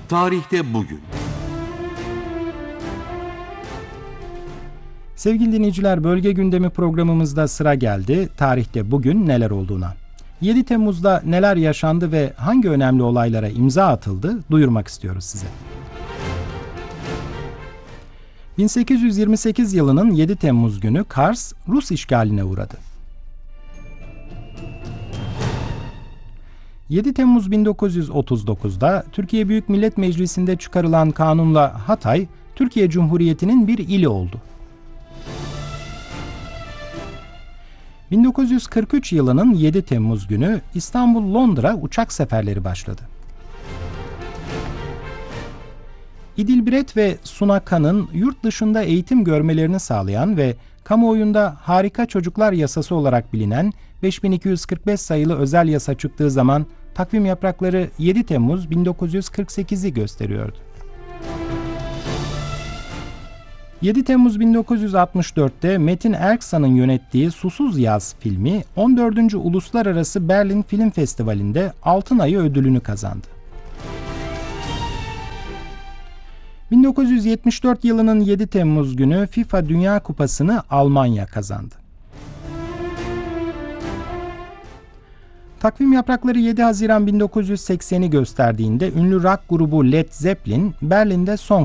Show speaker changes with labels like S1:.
S1: Tarihte bugün.
S2: Sevgili dinleyiciler, Bölge Gündemi programımızda sıra geldi. Tarihte bugün neler olduğuna. 7 Temmuz'da neler yaşandı ve hangi önemli olaylara imza atıldı duyurmak istiyoruz size. 1828 yılının 7 Temmuz günü Kars, Rus işgaline uğradı. 7 Temmuz 1939'da Türkiye Büyük Millet Meclisi'nde çıkarılan kanunla Hatay, Türkiye Cumhuriyeti'nin bir ili oldu. 1943 yılının 7 Temmuz günü İstanbul-Londra uçak seferleri başladı. İdilbiret ve Suna Kan'ın yurt dışında eğitim görmelerini sağlayan ve kamuoyunda Harika Çocuklar Yasası olarak bilinen 5245 sayılı özel yasa çıktığı zaman takvim yaprakları 7 Temmuz 1948'i gösteriyordu. 7 Temmuz 1964'te Metin Erksan'ın yönettiği Susuz Yaz filmi 14. Uluslararası Berlin Film Festivali'nde Altın Ayı ödülünü kazandı. 1974 yılının 7 Temmuz günü FIFA Dünya Kupası'nı Almanya kazandı. Takvim yaprakları 7 Haziran 1980'i gösterdiğinde ünlü rock grubu Led Zeppelin Berlin'de son